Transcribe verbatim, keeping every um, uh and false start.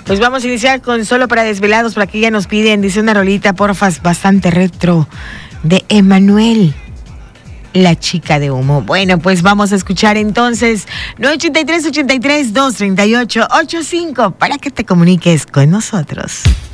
Pues vamos a iniciar con Solo para Desvelados, por aquí ya nos piden, dice una rolita, porfas, bastante retro, de Emanuel, la chica de humo. Bueno, pues vamos a escuchar entonces nueve ochenta y tres, ochenta y tres, dos treinta y ocho, ochenta y cinco para que te comuniques con nosotros.